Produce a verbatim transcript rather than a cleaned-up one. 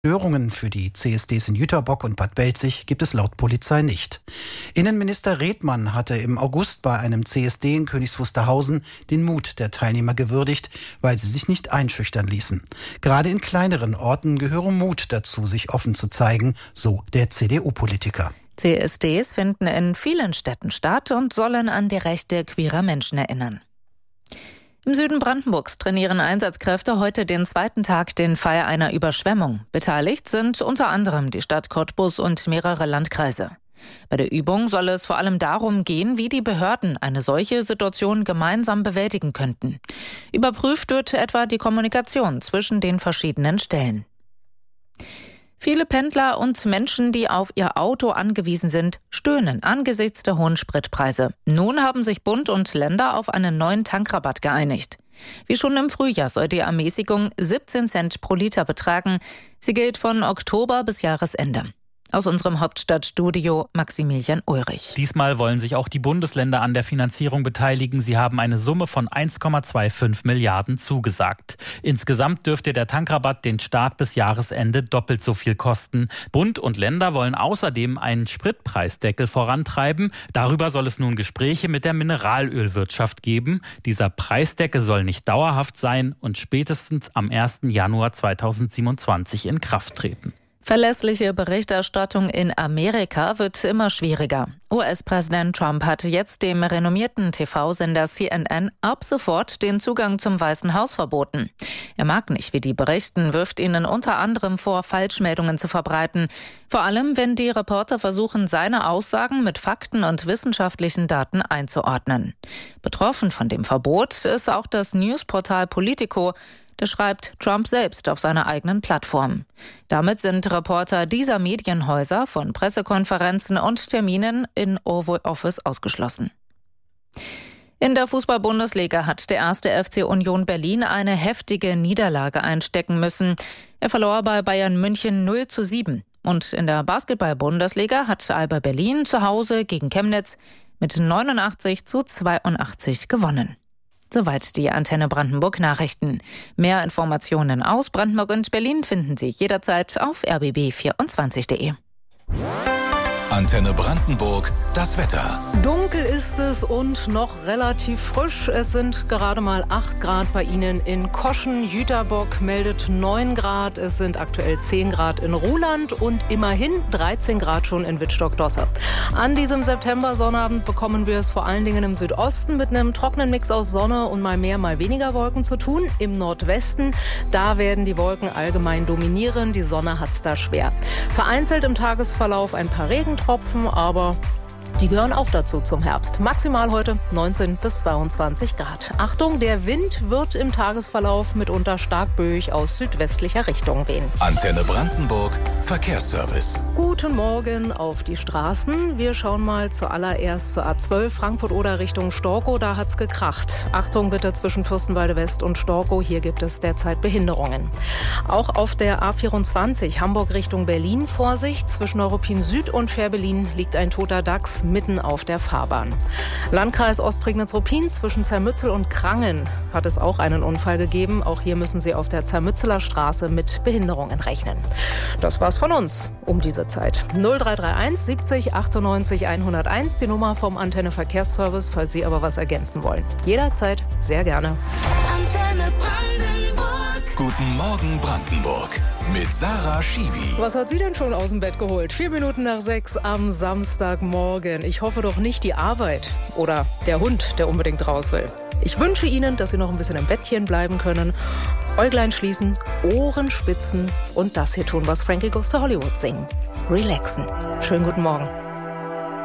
Störungen für die C S Ds in Jüterbock und Bad Belzig gibt es laut Polizei nicht. Innenminister Redmann hatte im August bei einem C S D in Königs Wusterhausen den Mut der Teilnehmer gewürdigt, weil sie sich nicht einschüchtern ließen. Gerade in kleineren Orten gehöre Mut dazu, sich offen zu zeigen, so der C D U-Politiker. C S Ds finden in vielen Städten statt und sollen an die Rechte queerer Menschen erinnern. Im Süden Brandenburgs trainieren Einsatzkräfte heute den zweiten Tag den Fall einer Überschwemmung. Beteiligt sind unter anderem die Stadt Cottbus und mehrere Landkreise. Bei der Übung soll es vor allem darum gehen, wie die Behörden eine solche Situation gemeinsam bewältigen könnten. Überprüft wird etwa die Kommunikation zwischen den verschiedenen Stellen. Viele Pendler und Menschen, die auf ihr Auto angewiesen sind, stöhnen angesichts der hohen Spritpreise. Nun haben sich Bund und Länder auf einen neuen Tankrabatt geeinigt. Wie schon im Frühjahr soll die Ermäßigung siebzehn Cent pro Liter betragen. Sie gilt von Oktober bis Jahresende. Aus unserem Hauptstadtstudio Maximilian Ulrich. Diesmal wollen sich auch die Bundesländer an der Finanzierung beteiligen. Sie haben eine Summe von eins Komma fünfundzwanzig Milliarden zugesagt. Insgesamt dürfte der Tankrabatt den Staat bis Jahresende doppelt so viel kosten. Bund und Länder wollen außerdem einen Spritpreisdeckel vorantreiben. Darüber soll es nun Gespräche mit der Mineralölwirtschaft geben. Dieser Preisdeckel soll nicht dauerhaft sein und spätestens am ersten Januar zweitausendsiebenundzwanzig in Kraft treten. Verlässliche Berichterstattung in Amerika wird immer schwieriger. U S-Präsident Trump hat jetzt dem renommierten T V-Sender C N N ab sofort den Zugang zum Weißen Haus verboten. Er mag nicht, wie die berichten, wirft ihnen unter anderem vor, Falschmeldungen zu verbreiten. Vor allem, wenn die Reporter versuchen, seine Aussagen mit Fakten und wissenschaftlichen Daten einzuordnen. Betroffen von dem Verbot ist auch das Newsportal Politico. Das schreibt Trump selbst auf seiner eigenen Plattform. Damit sind Reporter dieser Medienhäuser von Pressekonferenzen und Terminen in Oval Office ausgeschlossen. In der Fußball-Bundesliga hat der erste F C Union Berlin eine heftige Niederlage einstecken müssen. Er verlor bei Bayern München null zu sieben. Und in der Basketball-Bundesliga hat Alba Berlin zu Hause gegen Chemnitz mit neunundachtzig zu zweiundachtzig gewonnen. Soweit die Antenne Brandenburg Nachrichten. Mehr Informationen aus Brandenburg und Berlin finden Sie jederzeit auf r b b vierundzwanzig punkt d e. Antenne Brandenburg, das Wetter. Dunkel ist es und noch relativ frisch. Es sind gerade mal acht Grad bei Ihnen in Koschen. Jüterbock meldet neun Grad. Es sind aktuell zehn Grad in Ruhland und immerhin dreizehn Grad schon in Wittstock-Dosse. An diesem September-Sonnabend bekommen wir es vor allen Dingen im Südosten mit einem trockenen Mix aus Sonne und mal mehr, mal weniger Wolken zu tun. Im Nordwesten, da werden die Wolken allgemein dominieren. Die Sonne hat's da schwer. Vereinzelt im Tagesverlauf ein paar Regentropfen. Tropfen, aber die gehören auch dazu zum Herbst. Maximal heute neunzehn bis zweiundzwanzig Grad. Achtung, der Wind wird im Tagesverlauf mitunter stark böig aus südwestlicher Richtung wehen. Antenne Brandenburg, Verkehrsservice. Guten Morgen auf die Straßen. Wir schauen mal zuallererst zur A zwölf Frankfurt-Oder Richtung Storkow. Da hat's gekracht. Achtung bitte zwischen Fürstenwalde West und Storkow. Hier gibt es derzeit Behinderungen. Auch auf der A vierundzwanzig Hamburg Richtung Berlin Vorsicht. Zwischen Neuruppin Süd und Fährberlin liegt ein toter Dachs mitten auf der Fahrbahn. Landkreis Ostprignitz-Ruppin zwischen Zermützel und Krangen hat es auch einen Unfall gegeben. Auch hier müssen Sie auf der Zermützeler Straße mit Behinderungen rechnen. Das war's von uns um diese Zeit. null drei drei eins siebzig achtundneunzig hunderteins, die Nummer vom Antenne Verkehrsservice, falls Sie aber was ergänzen wollen. Jederzeit sehr gerne. Antenne Brandenburg. Guten Morgen Brandenburg. Mit Sarah Schiwi. Was hat sie denn schon aus dem Bett geholt? Vier Minuten nach sechs am Samstagmorgen. Ich hoffe doch nicht die Arbeit oder der Hund, der unbedingt raus will. Ich wünsche Ihnen, dass Sie noch ein bisschen im Bettchen bleiben können. Äuglein schließen, Ohren spitzen und das hier tun, was Frankie Goes to Hollywood singen. Relaxen. Schönen guten Morgen.